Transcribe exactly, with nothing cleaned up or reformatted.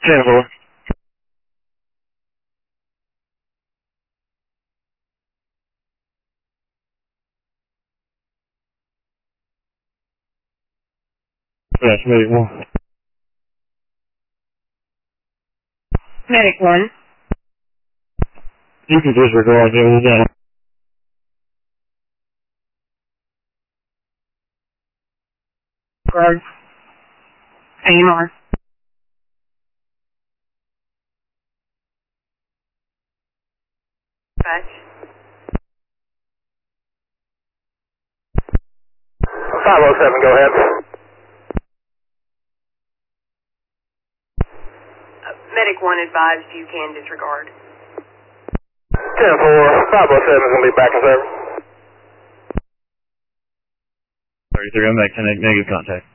ten four. Yes, medic one. Medic one. You can disregard it with that. Guard. A M R. Dispatch. five oh seven, go ahead. Uh, medic one advised you can disregard. ten four, five oh seven is going to be back in service. thirty-three, I'm back to negative contact.